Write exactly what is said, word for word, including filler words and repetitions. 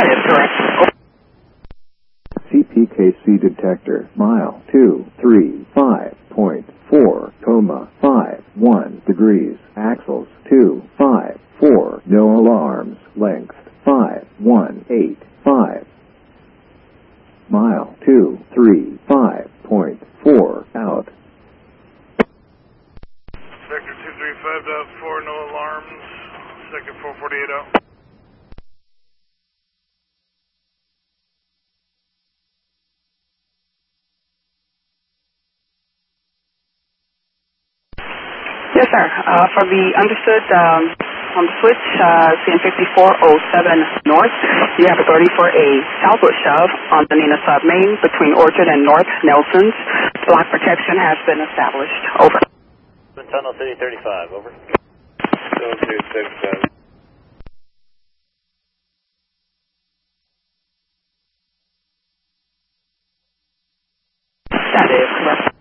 That is correct. C P K C detector, mile two three five point four, comma five one degrees, axles two five four, no alarms, length five one eight five, mile two three five point four, out. Vector two three five point four, no alarms, second four forty-eight out. Yes, sir. Uh, for the understood um, on the switch, uh, C N fifty-four oh seven North, you have authority for a southward shove on the Nina Sub Main between Orchard and North Nelson's. Block protection has been established. Over. Tunnel City thirty-five, over. Tunnel City thirty-five. That is correct.